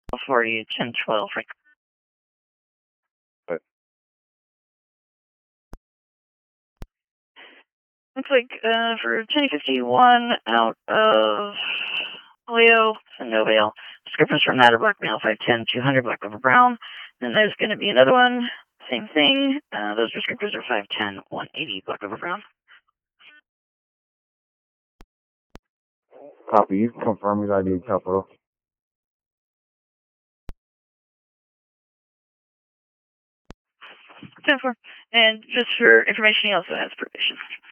For you, 1012. What? Looks like for 1051 out of Leo, Novale, scripters from Matter Black Male 510, 200 Black River Brown. Then there's going to be another one, same thing. Those descriptors are 510, 180 Black River Brown. Copy. You can confirm his ID, capital. 10-4. And just for information, he also has probation.